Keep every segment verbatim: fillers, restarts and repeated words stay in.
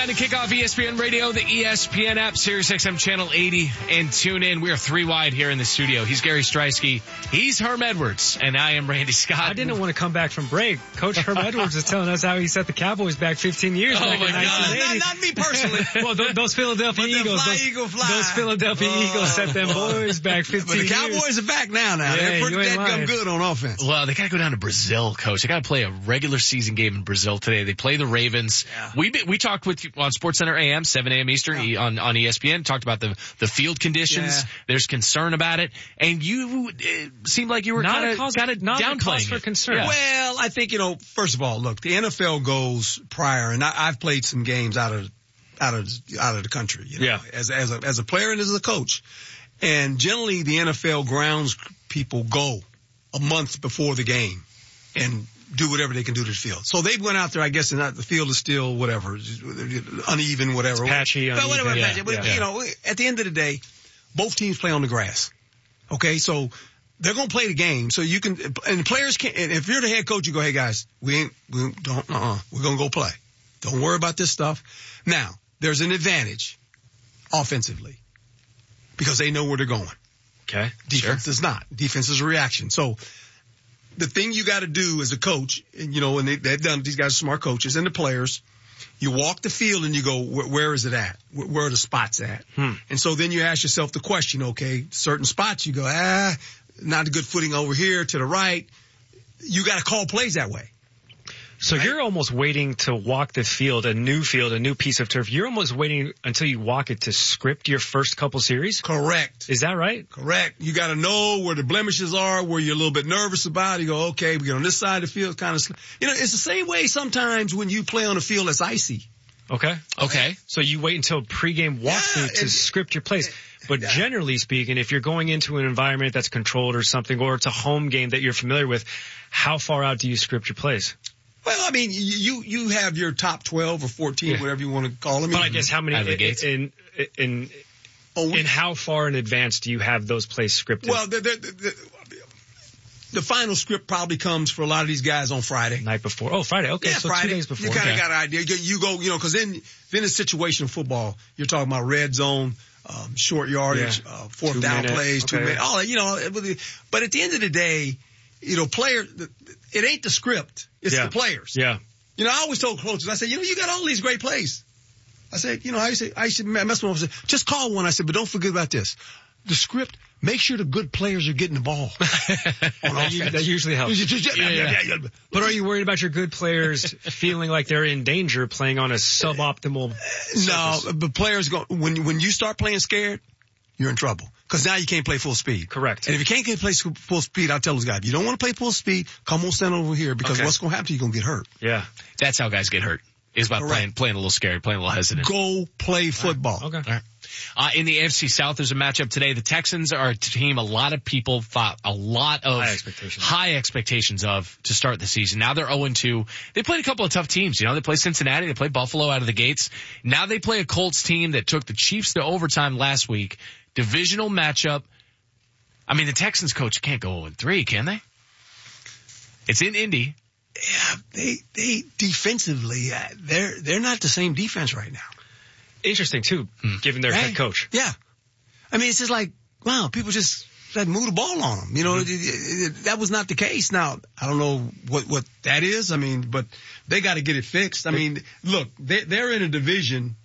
Time to kick off E S P N Radio, the E S P N app, Sirius X M Channel eighty, and tune in. We are three wide here in the studio. He's Gary Streisky. He's Herm Edwards, and I am Randy Scott. I didn't want to come back from break. Coach Herm Edwards is telling us how he set the Cowboys back fifteen years oh back my in nineteen eighty. Not, not me personally. Well, those, those Philadelphia but Eagles, fly, those, Eagle fly. those Philadelphia oh. Eagles set them boys back fifteen years. But the Cowboys years. are back now. Now Yeah, they're pretty you ain't damn lying. good on offense. Well, they got to go down to Brazil, Coach. They got to play a regular season game in Brazil today. They play the Ravens. Yeah. We we talked with you on SportsCenter A M, seven a.m. Eastern Yeah. on on E S P N. Talked about the the field conditions. Yeah. There's concern about it, and you it seemed like you were Not kind a of cause- kind of not a cause downplaying for it. concern. Yeah. Well, I think, you know, first of all, look, the N F L goes prior, and I, I've played some games out of out of out of the country. You know, Yeah. As as a as a player and as a coach, and generally the N F L grounds people go a month before the game and do whatever they can do to the field. So they went out there, I guess, and the field is still whatever, uneven, whatever. It's patchy, But whatever, uneven. patchy. Yeah, But, yeah. you know, at the end of the day, both teams play on the grass. Okay, so they're going to play the game. So you can, and the players can, and if you're the head coach, you go, hey guys, we ain't, we don't, uh-uh, we're going to go play. Don't worry about this stuff. Now, there's an advantage offensively because they know where they're going. Okay. Defense does not. Defense is a reaction. So the thing you got to do as a coach, and you know, and they, they've done, these guys are smart coaches and the players, you walk the field and you go, where, where is it at? Where, where are the spots at? Hmm. And so then you ask yourself the question, okay, certain spots you go, ah, not a good footing over here to the right. You got to call plays that way. So Right. you're almost waiting to walk the field, a new field, a new piece of turf. You're almost waiting until you walk it to script your first couple series? Correct. Is that right? Correct. You got to know where the blemishes are, where you're a little bit nervous about. You go, okay, we get on this side of the field, kind of, sl-. you know, it's the same way sometimes when you play on a field that's icy. Okay. Okay. So you wait until pregame walkthrough Yeah, to and- script your plays. But Yeah. generally speaking, if you're going into an environment that's controlled or something, or it's a home game that you're familiar with, how far out do you script your plays? Well, I mean, you you have your top twelve or fourteen, Yeah. whatever you want to call them. But I guess how many Out of the gates. in in in, Oh, we- in how far in advance do you have those plays scripted? well, the, the, the, the final script probably comes for a lot of these guys on Friday. night before. Oh, Friday. Okay, Yeah, so Friday. two days before. You kind of Okay. got an idea. You, you go, you know, because then then in situational football, you're talking about red zone, um, short yardage, Yeah. uh, fourth Two down minute, plays, two okay. minutes, all that, you know. it really- But at the end of the day, you know, player, it ain't the script, it's Yeah. the players. Yeah. You know, I always told coaches, I said, you know, you got all these great plays. I said, you know, I used to, I used to mess with them. I said, just call one. I said, but don't forget about this. The script, make sure the good players are getting the ball. On That, u- offense. that usually helps. Yeah, yeah, yeah. But are you worried about your good players feeling like they're in danger playing on a suboptimal No, surface? but players go, when, when you start playing scared, you're in trouble. Cause now you can't play full speed. Correct. And if you can't get play full speed, I'll tell those guys, if you don't want to play full speed, come on, stand over here because Okay. what's going to happen to you, you're going to get hurt. Yeah. That's how guys get hurt. Is about Correct. playing playing a little scared, playing a little hesitant. Go play football. Okay. All right. Uh, in the A F C South, there's a matchup today. The Texans are a team a lot of people thought a lot of High expectations. high expectations of to start the season. Now they're oh and two. They played a couple of tough teams. You know, they played Cincinnati. They played Buffalo out of the gates. Now they play a Colts team that took the Chiefs to overtime last week. Divisional matchup. I mean, the Texans coach can't go oh and three, can they? It's in Indy. Yeah, they, they defensively, uh, they're, they're not the same defense right now. Interesting too, given their Right? head coach. Yeah. I mean, it's just like, wow, people just like move the ball on them. You know, it, it, it, that was not the case. Now, I don't know what, what that is. I mean, but they got to get it fixed. I mean, look, they, they're in a division.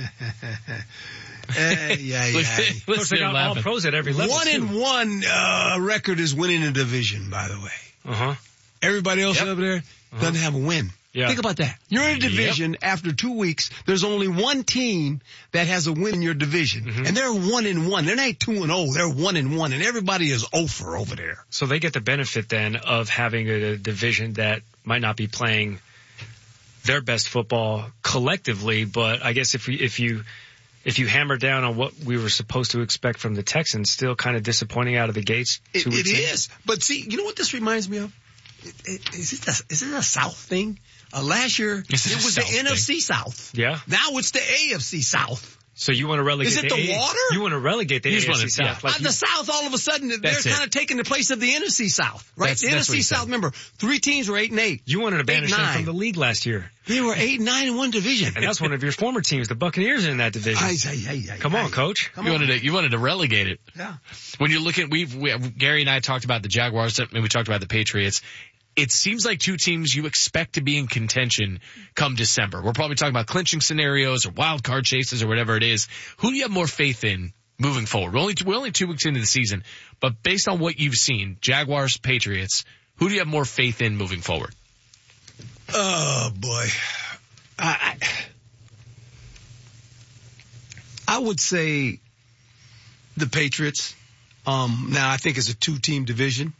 Hey, yeah, yeah. Coach, Let's they hear got all laughing. pros at every level. One too. and one, uh, record is winning a division, by the way. Uh huh. Everybody else Yep. over there doesn't have a win. Yeah. Think about that. You're in a division after two weeks. There's only one team that has a win in your division. Mm-hmm. And they're one and one. They're not two and oh. They're one and one. And everybody is over over there. So they get the benefit then of having a division that might not be playing their best football collectively, but I guess if we, if you if you hammer down on what we were supposed to expect from the Texans, still kind of disappointing out of the gates. It, two it weeks in. is. But see, you know what this reminds me of? It, it, is, it a, is it a South thing? Uh, last year, it This is a was South the thing. N F C South. Yeah. Now it's the A F C South. So you want to relegate Is it the, the A- water? You want to relegate the You A just F C wanna- South? yeah. Like Uh, you- the South, all of a sudden, they're That's kind it. of taking the place of the N F C South, right? That's- the that's what N F C he said. South, remember, three teams were eight and eight. You wanted to banish Eight, them nine. from the league last year. They were eight and nine in one division. And that's one of your former teams. The Buccaneers are in that division. Ay, ay, ay, ay, Come ay. on, coach. Come You on. wanted to, you wanted to relegate it. Yeah. When you're looking, we've, we, Gary and I talked about the Jaguars and we talked about the Patriots. It seems like two teams you expect to be in contention come December. We're probably talking about clinching scenarios or wild card chases or whatever it is. Who do you have more faith in moving forward? We're only, we're only two weeks into the season, but based on what you've seen, Jaguars, Patriots, who do you have more faith in moving forward? Oh boy. I, I, I would say the Patriots. Um, now I think it's a two-team division.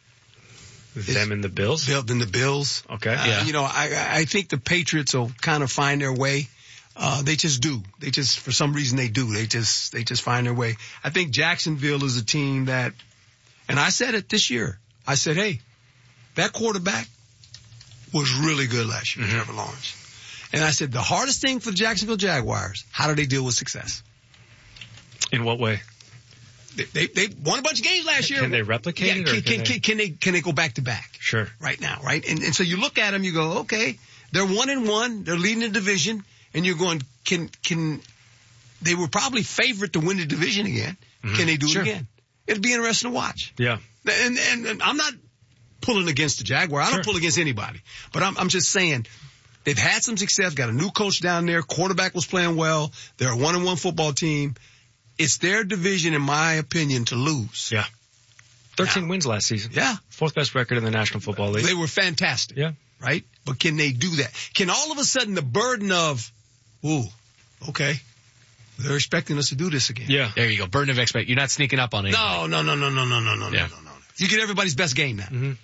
Them and the Bills. Built in the Bills. Okay. Uh, Yeah. You know, I, I think the Patriots will kind of find their way. Uh, they just do. They just, for some reason they do. They just, they just find their way. I think Jacksonville is a team that, and I said it this year. I said, hey, that quarterback was really good last year, Mm-hmm. Trevor Lawrence. And I said, the hardest thing for the Jacksonville Jaguars, how do they deal with success? In what way? They, they, they won a bunch of games last year. Can they replicate Yeah, it? Can, Or can, can, can they, can they go back to back? Sure. Right now, right? And, and so you look at them, you go, okay, they're one and one, they're leading the division, and you're going, can, can, they were probably favorite to win the division again. Mm-hmm. Can they do Sure. it again? It'll be interesting to watch. Yeah. And, and, and I'm not pulling against the Jaguar. I don't Sure. pull against anybody, but I'm, I'm just saying they've had some success, got a new coach down there, quarterback was playing well, they're a one and one football team. It's their division, in my opinion, to lose. Yeah. thirteen Now- wins last season. Yeah. Fourth best record in the National Football League. They were fantastic. Yeah. Right? But can they do that? Can all of a sudden the burden of, ooh, okay, they're expecting us to do this again. Yeah. There you go. Burden of expect. You're not sneaking up on anybody. No, no, no, no, no, no, no, no, Yeah. no, no, no. You get everybody's best game now. Mm-hmm.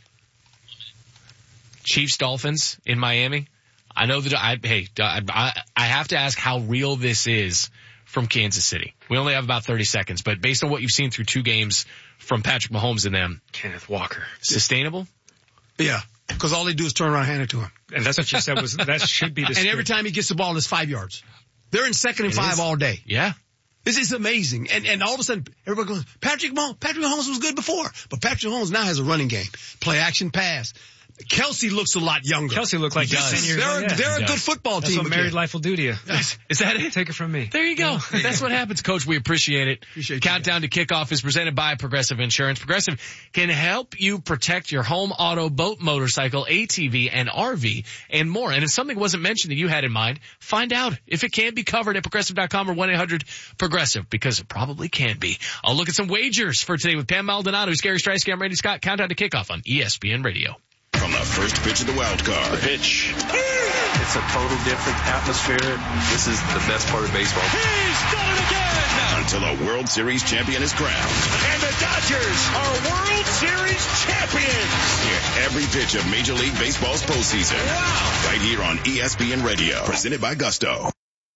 Chiefs Dolphins in Miami. I know that I, hey, I, I have to ask how real this is from Kansas City. We only have about thirty seconds, but based on what you've seen through two games from Patrick Mahomes and them, Kenneth Walker. sustainable? Yeah. Because all they do is turn around and hand it to him. And that's what you said was, that should be the And every script. time he gets the ball, it's five yards. They're in second and It five is. all day. Yeah. This is amazing. And, and all of a sudden, everybody goes, Patrick Mahomes, Patrick Mahomes was good before. But Patrick Mahomes now has a running game. Play action pass. Kelsey looks a lot younger. Kelsey looked like He he's does. ten years They're, old. Yeah. they're a He good does. football That's team. what married again. life will do to you. Is that it? Take it from me. There you go. That's what happens, Coach. We appreciate it. Appreciate you Countdown to Kickoff is presented by Progressive Insurance. Progressive can help you protect your home, auto, boat, motorcycle, A T V, and R V, and more. And if something wasn't mentioned that you had in mind, find out if it can be covered at progressive dot com or one eight hundred progressive, because it probably can be. I'll look at some wagers for today with Pam Maldonado, Gary Streisky. I'm Randy Scott. Countdown to Kickoff on E S P N Radio. From the first pitch of the wild card. Pitch. It's a total different atmosphere. This is the best part of baseball. He's done it again! Until a World Series champion is crowned. And the Dodgers are World Series champions. Hear every pitch of Major League Baseball's postseason. Wow! Right here on E S P N Radio. Presented by Gusto.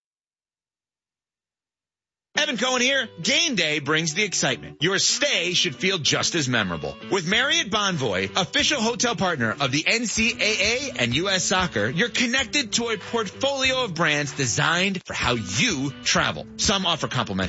Evan Cohen here. Game day brings the excitement. Your stay should feel just as memorable. With Marriott Bonvoy, official hotel partner of the N C double A and U S Soccer, you're connected to a portfolio of brands designed for how you travel. Some offer complimentary